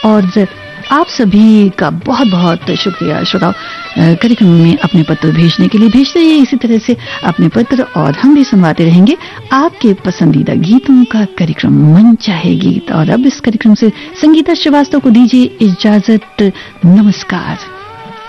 और आप सभी का बहुत बहुत शुक्रिया श्रोताओ, कार्यक्रम में अपने पत्र भेजने के लिए। भेजते रहिए इसी तरह से अपने पत्र और हम भी सुनवाते रहेंगे आपके पसंदीदा गीतों का कार्यक्रम मन चाहे गीत। और अब इस कार्यक्रम से संगीता श्रीवास्तव को दीजिए इजाजत। नमस्कार।